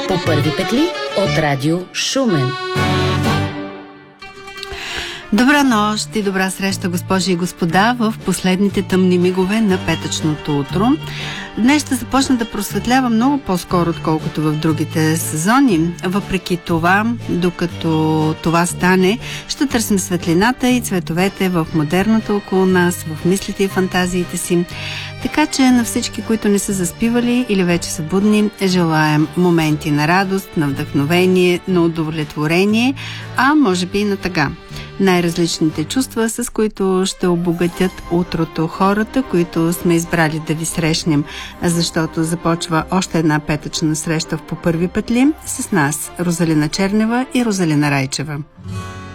По първи петли от Радио Шумен. Добра нощ и добра среща, госпожи и господа, в последните тъмни мигове на петъчното утро. Днес ще започна да просветлява много по-скоро, отколкото в другите сезони. Въпреки това, докато това стане, ще търсим светлината и цветовете в модерната около нас, в мислите и фантазиите си. Така че на всички, които не са заспивали или вече са будни, желаем моменти на радост, на вдъхновение, на удовлетворение, а може би и на тъга. Най-различните чувства, с които ще обогатят утрото хората, които сме избрали да ви срещнем, защото започва още една петъчна среща в По първи петли с нас, Розалина Чернева и Розалина Райчева.